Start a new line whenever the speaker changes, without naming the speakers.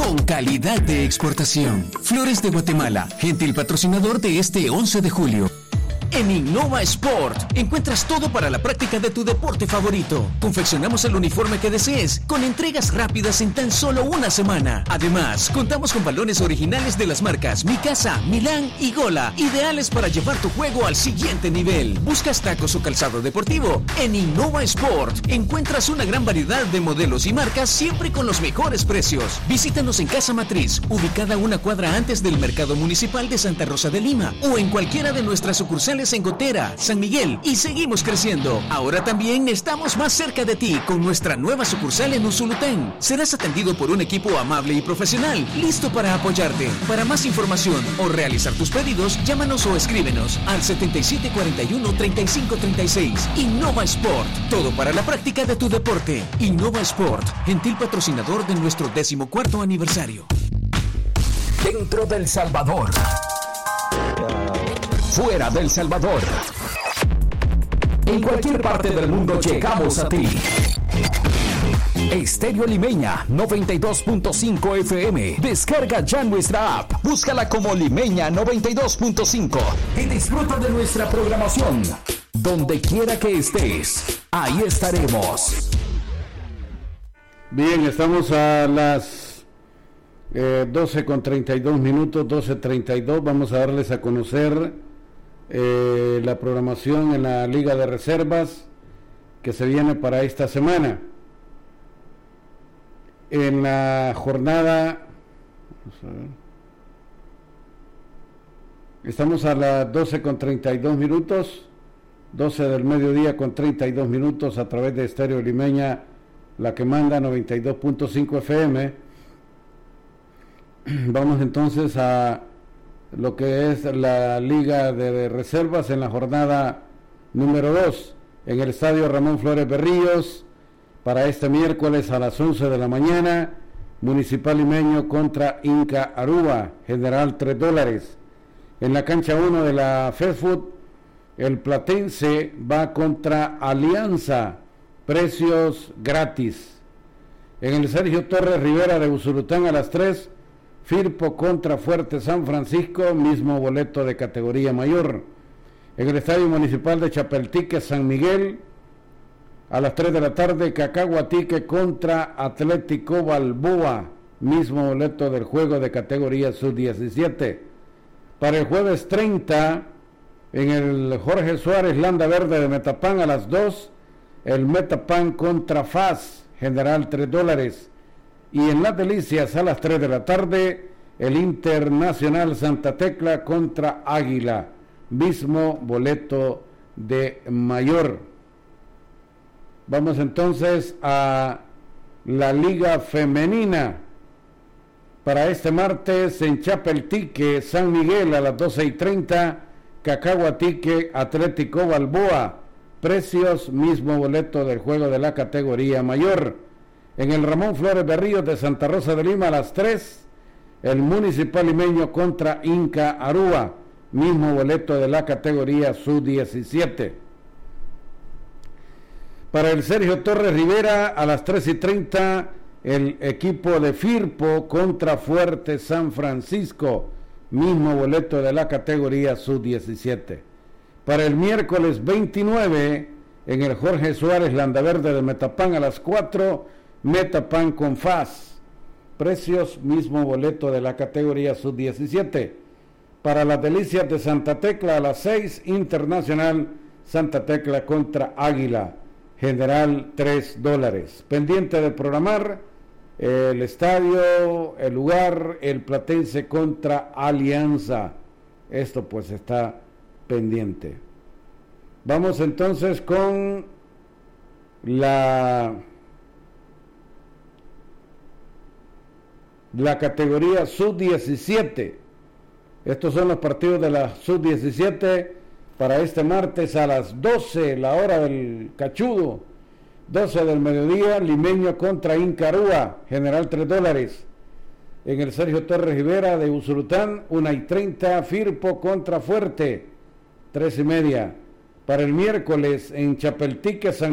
con calidad de exportación. Flores de Guatemala, gentil patrocinador de este 11 de julio. En Innova Sport encuentras todo para la práctica de tu deporte favorito. Confeccionamos el uniforme que desees con entregas rápidas en tan solo una semana. Además, contamos con balones originales de las marcas Mikasa, Milán y Gola, ideales para llevar tu juego al siguiente nivel. ¿Buscas tacos o calzado deportivo? En Innova Sport encuentras una gran variedad de modelos y marcas, siempre con los mejores precios. Visítanos en Casa Matriz, ubicada una cuadra antes del Mercado Municipal de Santa Rosa de Lima, o en cualquiera de nuestras sucursales en Gotera, San Miguel, y seguimos creciendo. Ahora también estamos más cerca de ti con nuestra nueva sucursal en Usulután. Serás atendido por un equipo amable y profesional, listo para apoyarte. Para más información o realizar tus pedidos, llámanos o escríbenos al 7741-3536. Innova Sport, todo para la práctica de tu deporte. Innova Sport, gentil patrocinador de nuestro 14º aniversario.
Dentro del Salvador. Fuera del Salvador. En cualquier parte del mundo llegamos a ti. Estéreo Limeña 92.5 FM. Descarga ya nuestra app. Búscala como Limeña 92.5 y disfruta de nuestra programación. Donde quiera que estés, ahí estaremos.
Bien, estamos a las 12:32 minutos, 12:32. Vamos a darles a conocer la programación en la Liga de Reservas que se viene para esta semana. En la jornada, vamos a ver, estamos a las 12:32 minutos, 12 del mediodía con 32 minutos a través de Estéreo Limeña, la que manda 92.5 FM. Vamos entonces a lo que es la Liga de Reservas en la jornada número 2 en el Estadio Ramón Flores Berríos para este miércoles a las 11 de la mañana. Municipal Limeño contra Inca Aruba, general $3. En la cancha 1 de la FEFUT, el Platense va contra Alianza, precios gratis. En el Sergio Torres Rivera de Usulután a las 3, Firpo contra Fuerte San Francisco, mismo boleto de categoría mayor. En el Estadio Municipal de Chapeltique, San Miguel, a las 3 de la tarde, Cacahuatique contra Atlético Balboa, mismo boleto del juego de categoría sub-17. Para el jueves 30, en el Jorge Suárez Landa Verde de Metapán a las 2, el Metapán contra FAS, general $3. Y en Las Delicias a las 3 de la tarde, el Internacional Santa Tecla contra Águila, mismo boleto de mayor. Vamos entonces a la Liga Femenina. Para este martes en Chapeltique, San Miguel a las 12:30, Cacahuatique, Atlético Balboa, precios, mismo boleto del juego de la categoría mayor. En el Ramón Flores Berríos de Santa Rosa de Lima a las 3, el Municipal Limeño contra Inca Aruba, mismo boleto de la categoría sub-17. Para el Sergio Torres Rivera a las 3:30, el equipo de Firpo contra Fuerte San Francisco, mismo boleto de la categoría sub-17. Para el miércoles 29, en el Jorge Suárez Landaverde de Metapán a las 4, Metapán con FAS, precios, mismo boleto de la categoría sub-17. Para las Delicias de Santa Tecla a las 6, Internacional Santa Tecla contra Águila, general $3. Pendiente de programar el estadio, el lugar, el Platense contra Alianza. Esto pues está pendiente. Vamos entonces con la categoría sub-17. Estos son los partidos de la sub-17 para este martes a las 12, la hora del cachudo, 12 del mediodía, Limeño contra Inca Aruba, general $3. En el Sergio Torres Rivera de Usulután, 1:30, Firpo contra Fuerte, 3:30. Para el miércoles en Chapeltique, San